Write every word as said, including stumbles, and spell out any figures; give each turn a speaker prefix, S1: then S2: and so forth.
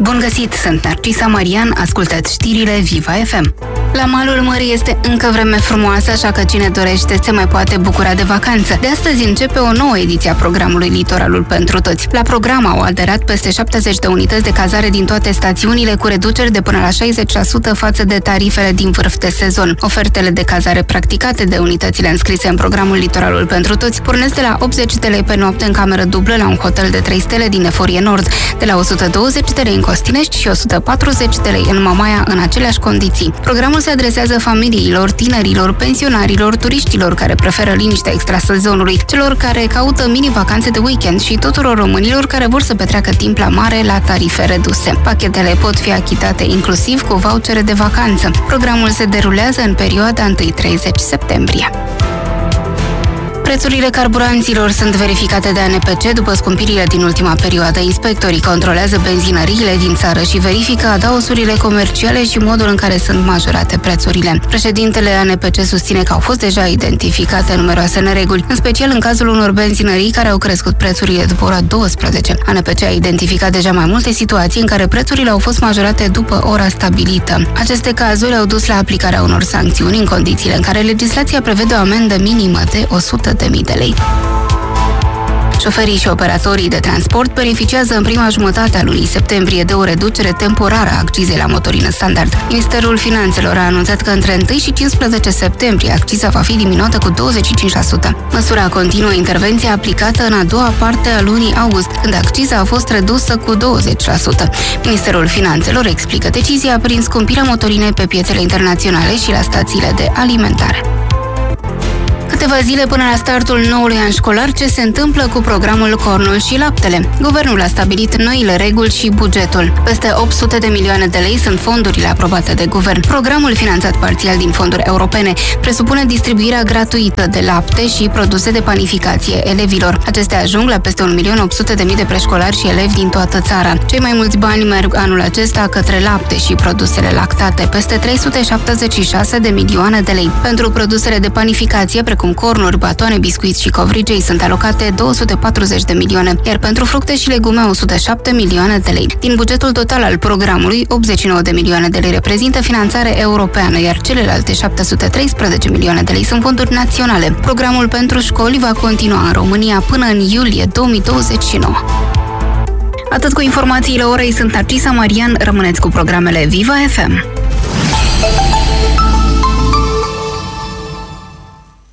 S1: Bun găsit, sunt Narcisa Marian, ascultați știrile Viva F M. La malul mării este încă vreme frumoasă, așa că cine dorește se mai poate bucura de vacanță. De astăzi începe o nouă ediție a programului Litoralul pentru toți. La program au aderat peste șaptezeci de unități de cazare din toate stațiunile, cu reduceri de până la șaizeci la sută față de tarifele din vârf de sezon. Ofertele de cazare practicate de unitățile înscrise în programul Litoralul pentru toți pornesc de la optzeci de lei pe noapte în cameră dublă la un hotel de trei stele din Eforie Nord, de la o sută douăzeci de lei în Costinești și o sută patruzeci de lei în Mamaia în aceleași condiții. Programul se adresează familiilor, tinerilor, pensionarilor, turiștilor care preferă liniștea extrasezonului, celor care caută mini-vacanțe de weekend și tuturor românilor care vor să petreacă timp la mare la tarife reduse. Pachetele pot fi achitate inclusiv cu vouchere de vacanță. Programul se derulează în perioada întâi treizeci septembrie. Prețurile carburanților sunt verificate de A N P C după scumpirile din ultima perioadă. Inspectorii controlează benzinăriile din țară și verifică adaosurile comerciale și modul în care sunt majorate prețurile. Președintele A N P C susține că au fost deja identificate numeroase nereguli, în special în cazul unor benzinării care au crescut prețurile după ora douăsprezece. A N P C a identificat deja mai multe situații în care prețurile au fost majorate după ora stabilită. Aceste cazuri au dus la aplicarea unor sancțiuni în condițiile în care legislația prevede o amendă minimă de o sută de mii de lei. Șoferii și operatorii de transport beneficiază în prima jumătate a lunii septembrie de o reducere temporară a accizei la motorină standard. Ministerul Finanțelor a anunțat că între întâi și cincisprezece septembrie acciza va fi diminuată cu douăzeci și cinci la sută. Măsura continuă intervenția aplicată în a doua parte a lunii august, când acciza a fost redusă cu douăzeci la sută. Ministerul Finanțelor explică decizia prin scumpirea motorinei pe piețele internaționale și la stațiile de alimentare. Câteva zile până la startul noului an școlar, ce se întâmplă cu programul Cornul și Laptele? Guvernul a stabilit noile reguli și bugetul. Peste opt sute de milioane de lei sunt fondurile aprobate de guvern. Programul, finanțat parțial din fonduri europene, presupune distribuirea gratuită de lapte și produse de panificație elevilor. Acestea ajung la peste un milion opt sute de mii de preșcolari și elevi din toată țara. Cei mai mulți bani merg anul acesta către lapte și produsele lactate, peste trei sute șaptezeci și șase de milioane de lei. Pentru produsele de panificație, precum cornuri, batoane, biscuiți și covrigei, sunt alocate două sute patruzeci de milioane, iar pentru fructe și legume o sută șapte milioane de lei. Din bugetul total al programului, optzeci și nouă de milioane de lei reprezintă finanțare europeană, iar celelalte șapte sute treisprezece milioane de lei sunt fonduri naționale. Programul pentru școli va continua în România până în iulie două mii douăzeci și nouă. Atât cu informațiile orei, sunt Narcisa Marian, rămâneți cu programele Viva F M.